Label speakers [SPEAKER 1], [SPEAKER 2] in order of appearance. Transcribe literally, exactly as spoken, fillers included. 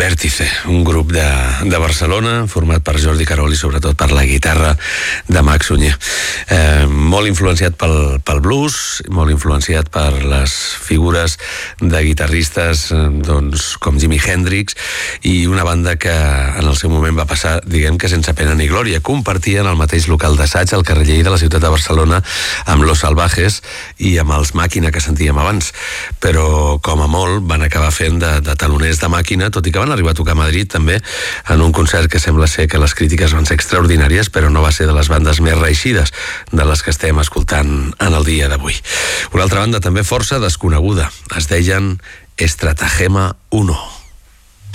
[SPEAKER 1] Vèrtice, un grup de, de Barcelona format per Jordi Carol i sobretot per la guitarra de Max Sunyer. Eh, molt influenciat pel, pel blues, molt influenciat per les figures de guitarristes doncs, com Jimi Hendrix, i una banda que en el seu moment va passar, diguem que sense pena ni glòria. Compartien el mateix local d'assaig al carrer Lleida de la ciutat de Barcelona amb Los Salvajes i amb els Màquina que sentíem abans, però com a molt van acabar fent de, de taloners de Màquina, tot i que van arribar a tocar a Madrid també en un concert que sembla ser que les crítiques van ser extraordinàries, però no va ser de les bandes més reeixides de les que estem escoltant en el dia d'avui. Una altra banda també força desconeguda, es deien Estratagema uno.